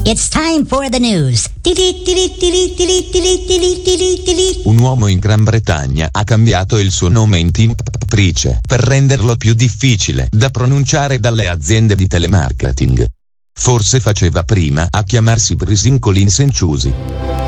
It's time for the news. Un uomo in Gran Bretagna ha cambiato il suo nome in Tim Price per renderlo più difficile da pronunciare dalle aziende di telemarketing. Forse faceva prima a chiamarsi Brisin Collins & Ciusi.